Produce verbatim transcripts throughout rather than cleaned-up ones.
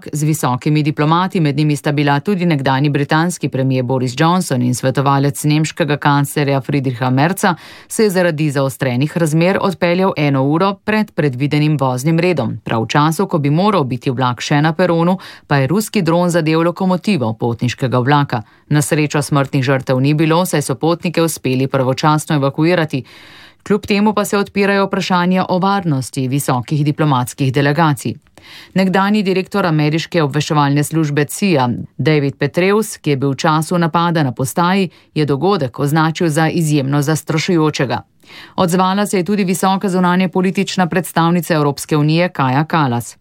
vlak z visokimi diplomati, med njimi sta bila tudi nekdanji britanski premier Boris Johnson in svetovalec nemškega kanclerja Friedricha Merza, se je zaradi zaostrenih razmer odpeljal eno uro pred predvidenim voznim redom. Prav v času, ko bi moral biti vlak še na peronu, pa je ruski dron zadel lokomotivo potniškega vlaka. Na srečo smrtnih žrtev ni bilo, saj so potnike uspeli pravočasno evakuirati. Kljub temu pa se odpirajo vprašanja o varnosti visokih diplomatskih delegacij. Nekdanji direktor ameriške obveščevalne službe C I A, David Petraeus, ki je bil v času napada na postaji, je dogodek označil za izjemno zastrašujočega. Odzvala se je tudi visoka zunanje politična predstavnica Evropske unije Kaja Kallas.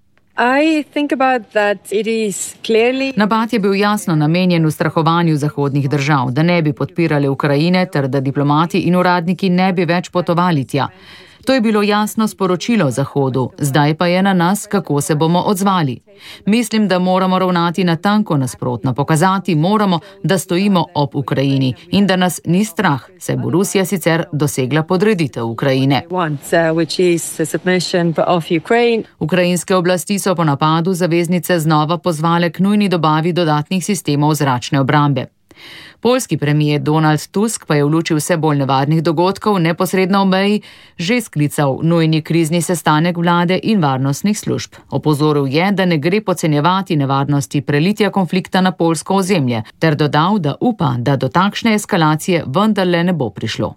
Clearly... Napad je bil jasno namenjen ustrahovanju zahodnih držav, da ne bi podpirali Ukrajine ter da diplomati in uradniki ne bi več potovali tja. To je bilo jasno sporočilo Zahodu, zdaj pa je na nas, kako se bomo odzvali. Mislim, da moramo ravnati natanko nasprotno, pokazati moramo, da stojimo ob Ukrajini in da nas ni strah, saj bo Rusija sicer dosegla podreditev Ukrajine. Ukrajinske oblasti so po napadu zaveznice znova pozvale k nujni dobavi dodatnih sistemov zračne obrambe. Poljski premier Donald Tusk pa je v luči vse bolj nevarnih dogodkov neposredno v meji že sklical nujni krizni sestanek vlade in varnostnih služb. Opozoril je, da ne gre podcenjevati nevarnosti prelitja konflikta na poljsko ozemlje, ter dodal, da upa, da do takšne eskalacije vendarle ne bo prišlo.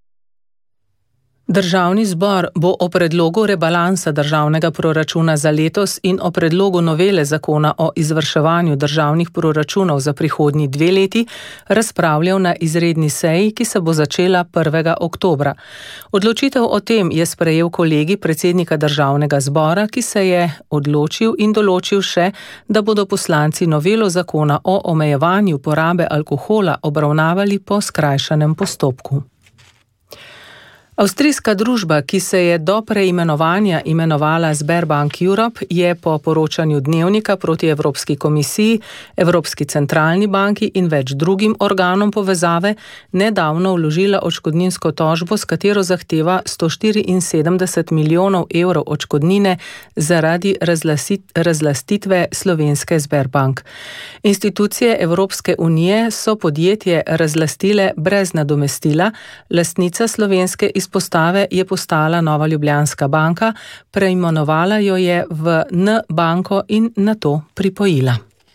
Državni zbor bo o predlogu rebalansa državnega proračuna za letos in o predlogu novele zakona o izvrševanju državnih proračunov za prihodnji dve leti razpravljal na izredni seji, ki se bo začela prvega oktobra. Odločitev o tem je sprejel kolegij predsednika državnega zbora, ki se je odločil in določil še, da bodo poslanci novelo zakona o omejevanju porabe alkohola obravnavali po skrajšanem postopku. Avstrijska družba, ki se je do preimenovanja imenovala Sberbank Europe, je po poročanju Dnevnika proti Evropski komisiji, Evropski centralni banki in več drugim organom povezave nedavno vložila odškodninsko tožbo, s katero zahteva sto štiriinsedemdeset milijonov evrov odškodnine zaradi razlastitve slovenske Sberbank. Institucije Evropske unije so podjetje razlastile brez nadomestila, lastnica slovenske izpostave je postala Nova Ljubljanska banka, preimenovala jo je v N banko in nato pripojila.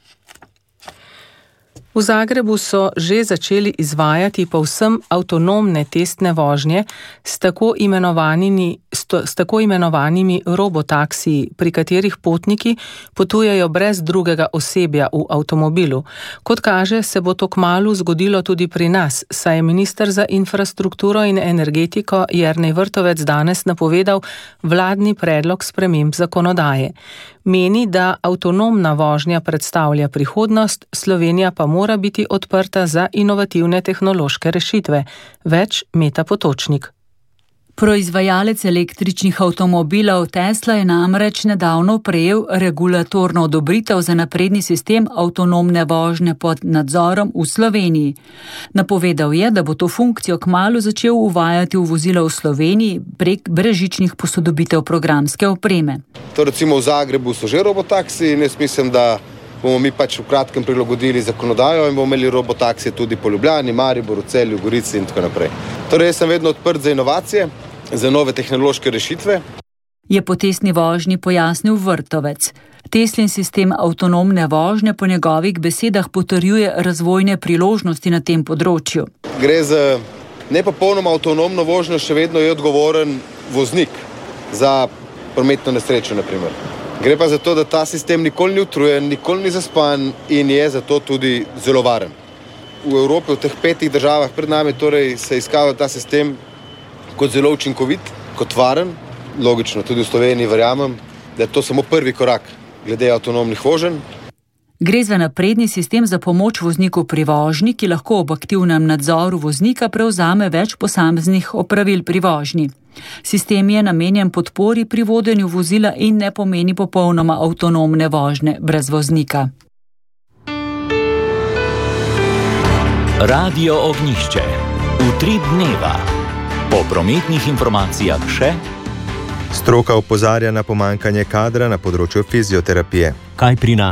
V Zagrebu so že začeli izvajati povsem avtonomne testne vožnje s tako imenovanimi, s tako imenovanimi robotaksiji, pri katerih potniki potujejo brez drugega osebja v avtomobilu. Kot kaže, se bo to kmalu zgodilo tudi pri nas, saj je minister za infrastrukturo in energetiko Jernej Vrtovec danes napovedal vladni predlog sprememb zakonodaje. Meni, da avtonomna vožnja predstavlja prihodnost, Slovenija pa mora biti odprta za inovativne tehnološke rešitve. Več Meta Potočnik. Proizvajalec električnih avtomobilov Tesla je namreč nedavno prejel regulatorno odobritev za napredni sistem avtonomne vožnje pod nadzorom v Sloveniji. Napovedal je, da bo to funkcijo kmalu začel uvajati v vozila v Sloveniji prek brezžičnih posodobitev programske opreme. To recimo v Zagrebu so že robotaksi in jaz mislim, da bomo mi pač v kratkem prilagodili zakonodajo in bomo imeli robotaksije tudi po Ljubljani, Mariboru, Celju, Gorici in tako naprej. Torej, jaz sem vedno odprt za inovacije, za nove tehnološke rešitve. Je po testni vožnji pojasnil Vrtovec. Teslin sistem avtonomne vožnje po njegovih besedah potrjuje razvojne priložnosti na tem področju. Gre za nepopolnoma avtonomno vožnjo, še vedno je odgovoren voznik za prometno nesrečo, na primer. Gre pa za to, da ta sistem nikoli ni utrujen, nikoli ni zaspan in je zato tudi zelo varen. V Evropi, v teh petih državah pred nami, torej se je izkazal ta sistem kot zelo učinkovit, kot varen. Logično, tudi v Sloveniji verjamem, da je to samo prvi korak glede avtonomnih voženj. Gre za napredni sistem za pomoč vozniku pri vožnji, ki lahko ob aktivnem nadzoru voznika prevzame več posameznih opravil pri vožnji. Sistem je namenjen podpori pri vodenju vozila in ne pomeni popolnoma avtonomne vožnje brez voznika. Radio Ognjišče. Utrip dneva. Po prometnih informacijah še. Stroka opozarja na pomanjkanje kadra na področju fizioterapije. Kaj prinaša